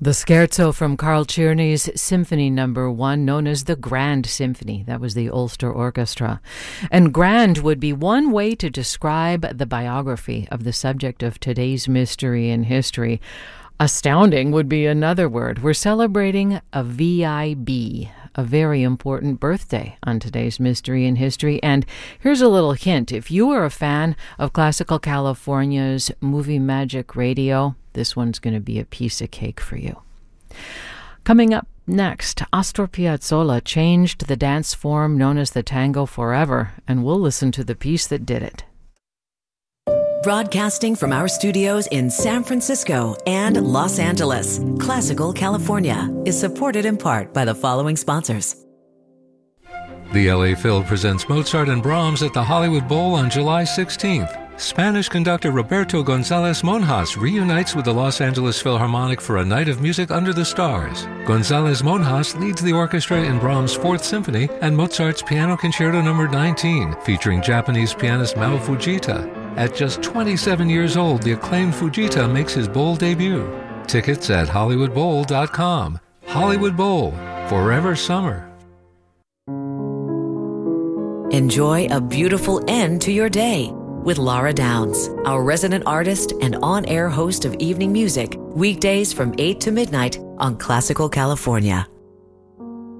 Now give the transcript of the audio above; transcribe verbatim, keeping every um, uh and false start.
The scherzo from Carl Czerny's Symphony Number One, known as the Grand Symphony. That was the Ulster Orchestra. And grand would be one way to describe the biography of the subject of today's Mystery in History. Astounding would be another word. We're celebrating a V I B, a very important birthday on today's Mystery in History. And here's a little hint. If you are a fan of Classical California's Movie Magic Radio, this one's going to be a piece of cake for you. Coming up next, Astor Piazzolla changed the dance form known as the tango forever, and we'll listen to the piece that did it. Broadcasting from our studios in San Francisco and Los Angeles, Classical California is supported in part by the following sponsors. The L A Phil presents Mozart and Brahms at the Hollywood Bowl on July sixteenth. Spanish conductor Roberto González Monjas reunites with the Los Angeles Philharmonic for a night of music under the stars. González Monjas leads the orchestra in Brahms' Fourth Symphony and Mozart's Piano Concerto Number nineteen, featuring Japanese pianist Mao Fujita. At just twenty-seven years old, the acclaimed Fujita makes his bowl debut. Tickets at hollywood bowl dot com. Hollywood Bowl, forever summer. Enjoy a beautiful end to your day with Laura Downs, our resident artist and on-air host of evening music, weekdays from eight to midnight on Classical California.